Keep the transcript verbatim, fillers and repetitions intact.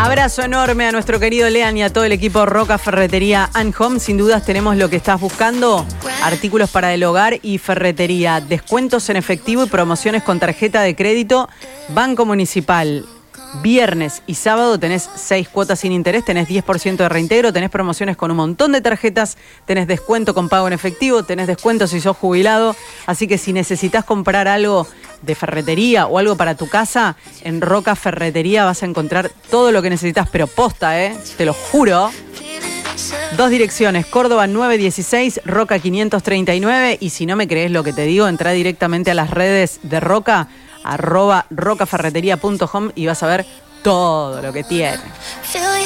Abrazo enorme a nuestro querido Lean y a todo el equipo Roca Ferretería and Home. Sin dudas tenemos lo que estás buscando: artículos para el hogar y ferretería, descuentos en efectivo y promociones con tarjeta de crédito Banco Municipal. Viernes y sábado tenés seis cuotas sin interés, tenés diez por ciento de reintegro, tenés promociones con un montón de tarjetas, tenés descuento con pago en efectivo, tenés descuento si sos jubilado. Así que si necesitas comprar algo de ferretería o algo para tu casa, en Roca Ferretería vas a encontrar todo lo que necesitas, pero posta, ¿eh? Te lo juro. Dos direcciones, Córdoba nueve dieciséis, Roca quinientos treinta y nueve. Y si no me crees lo que te digo, entrá directamente a las redes de Roca, arroba rocaferretería punto com, y vas a ver todo lo que tiene.